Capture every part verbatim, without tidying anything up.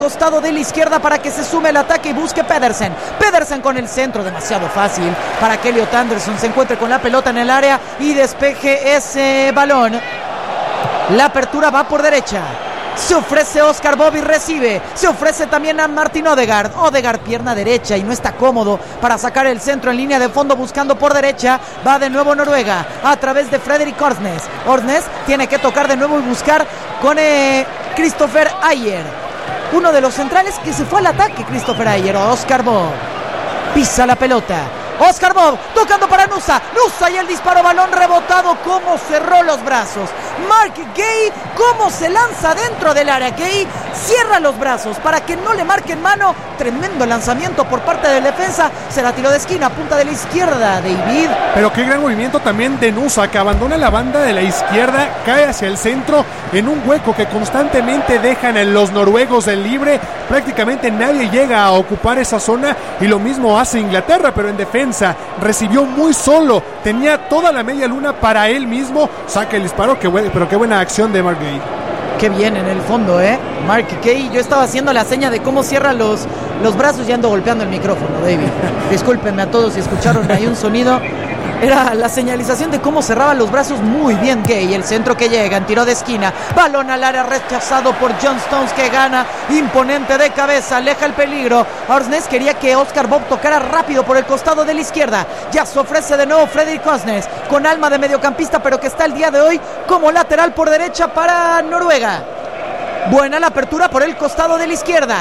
costado de la izquierda para que se sume el ataque y busque Pedersen. Pedersen con el centro, demasiado fácil para que Elliot Anderson se encuentre con la pelota en el área y despeje ese balón. La apertura va por derecha. Se ofrece Oscar Bob y recibe. Se ofrece también a Martin Odegaard. Odegaard pierna derecha y no está cómodo para sacar el centro en línea de fondo buscando por derecha. Va de nuevo Noruega a través de Fredrik Orsnes. Orsnes tiene que tocar de nuevo y buscar con eh, Christopher Ayer. Uno de los centrales que se fue al ataque, Christopher Ayer. Oscar Bob pisa la pelota. Oscar Bob tocando para Nusa. Nusa y el disparo, balón rebotado. Cómo cerró los brazos Mark Gay, cómo se lanza dentro del área. Gay cierra los brazos para que no le marquen mano. Tremendo lanzamiento por parte del defensa. Será tiro de esquina, punta de la izquierda, David. Pero qué gran movimiento también de Nusa, que abandona la banda de la izquierda, cae hacia el centro en un hueco que constantemente dejan en los noruegos del libre. Prácticamente nadie llega a ocupar esa zona y lo mismo hace Inglaterra, pero en defensa recibió muy solo, tenía toda la media luna para él mismo, saca el disparo, qué buen, pero qué buena acción de Mark Gay. Qué bien en el fondo, ¿eh? Mark Gay, yo estaba haciendo la seña de cómo cierra los, los brazos y ando golpeando el micrófono, David. Discúlpenme a todos si escucharon ahí un sonido. Era la señalización de cómo cerraba los brazos muy bien Gay. El centro que llega en tiro de esquina. Balón al área rechazado por John Stones, que gana imponente de cabeza. Aleja el peligro. Orsnes quería que Oscar Bob tocara rápido por el costado de la izquierda. Ya se ofrece de nuevo Fredrik Orsnes con alma de mediocampista, pero que está el día de hoy como lateral por derecha para Noruega. Buena la apertura por el costado de la izquierda,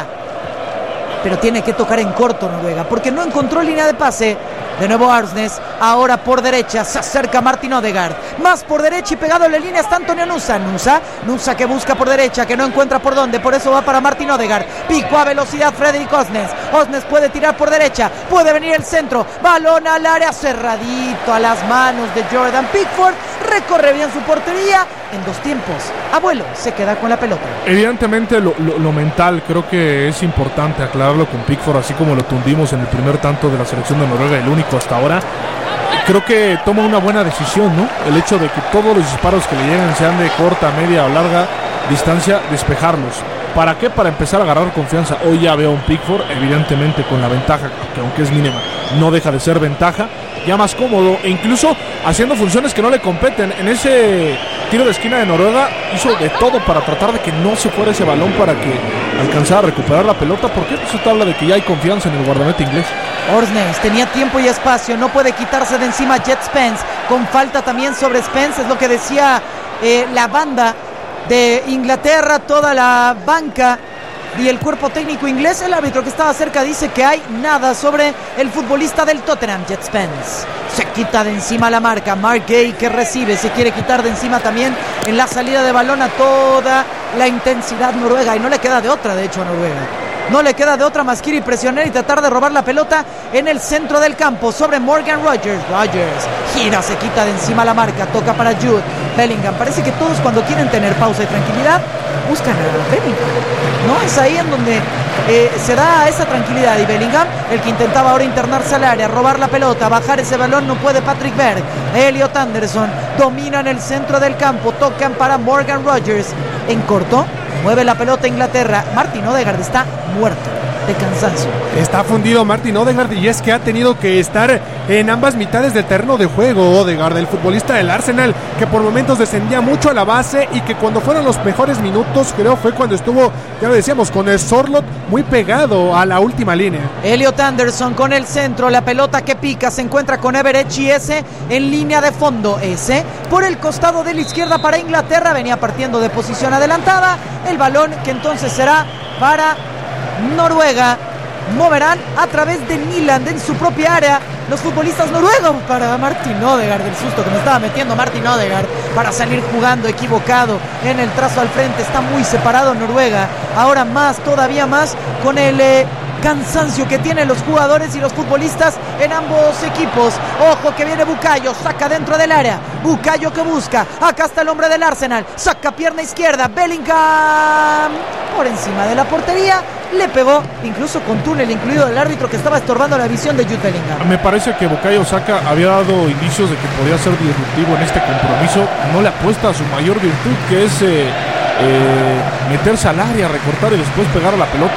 pero tiene que tocar en corto Noruega porque no encontró línea de pase. De nuevo Orsnes, ahora por derecha, se acerca Martin Odegaard, más por derecha y pegado en la línea está Antonio Nusa, Nusa, Nusa que busca por derecha, que no encuentra por dónde, por eso va para Martin Odegaard, pico a velocidad Fredrik Orsnes, Orsnes puede tirar por derecha, puede venir el centro, balón al área, cerradito a las manos de Jordan Pickford, recorre bien su portería, en dos tiempos, Abuelo se queda con la pelota. Evidentemente lo, lo, lo mental creo que es importante aclararlo con Pickford, así como lo tundimos en el primer tanto de la selección de Noruega, el único hasta ahora. Creo que toma una buena decisión, ¿no? El hecho de que todos los disparos que le llegan, sean de corta, media o larga distancia, despejarlos. ¿Para qué? Para empezar a agarrar confianza. Hoy ya veo a un Pickford, evidentemente con la ventaja, que aunque es mínima, no deja de ser ventaja, ya más cómodo e incluso haciendo funciones que no le competen. En ese tiro de esquina de Noruega hizo de todo para tratar de que no se fuera ese balón para que alcanzara a recuperar la pelota. ¿Por qué? Pues esto habla de que ya hay confianza en el guardameta inglés. Orsnes tenía tiempo y espacio, no puede quitarse de encima Jet Spence, con falta también sobre Spence, es lo que decía eh, la banda de Inglaterra, toda la banca y el cuerpo técnico inglés. El árbitro que estaba cerca dice que hay nada sobre el futbolista del Tottenham, Jet Spence. Se quita de encima la marca, Mark Gay que recibe, se quiere quitar de encima también en la salida de balón a toda la intensidad noruega y no le queda de otra de hecho a Noruega. No le queda de otra más que ir y presionar y tratar de robar la pelota en el centro del campo sobre Morgan Rogers. Rogers gira, se quita de encima la marca, toca para Jude Bellingham. Parece que todos cuando quieren tener pausa y tranquilidad buscan a Bellingham, ¿no? Es ahí en donde eh, se da esa tranquilidad. Y Bellingham, el que intentaba ahora internarse al área, robar la pelota, bajar ese balón, no puede Patrick Berg. Elliot Anderson domina en el centro del campo, tocan para Morgan Rogers en corto. Mueve la pelota Inglaterra. Martin Odegaard está muerto de cansancio. Está fundido Martin Odegaard y es que ha tenido que estar en ambas mitades del terreno de juego. Odegaard, el futbolista del Arsenal, que por momentos descendía mucho a la base y que cuando fueron los mejores minutos, creo fue cuando estuvo, ya lo decíamos, con el Sorloth muy pegado a la última línea. Elliot Anderson con el centro, la pelota que pica, se encuentra con Everett y ese en línea de fondo. Ese por el costado de la izquierda para Inglaterra, venía partiendo de posición adelantada. El balón que entonces será para Noruega. Moverán a través de Nyland en su propia área los futbolistas noruegos para Martin Odegaard. El susto que me estaba metiendo Martin Odegaard para salir jugando equivocado en el trazo al frente. Está muy separado Noruega. Ahora más, todavía más con el eh, cansancio que tienen los jugadores y los futbolistas en ambos equipos. Ojo que viene Bukayo, saca dentro del área. Bukayo que busca, acá está el hombre del Arsenal, saca pierna izquierda, Bellingham por encima de la portería, le pegó incluso con túnel incluido el árbitro que estaba estorbando la visión de Jude Bellingham. Me parece que Bukayo Saka había dado indicios de que podía ser disruptivo en este compromiso. No le apuesta a su mayor virtud, que es eh, eh, meterse al área, recortar y después pegar a la pelota.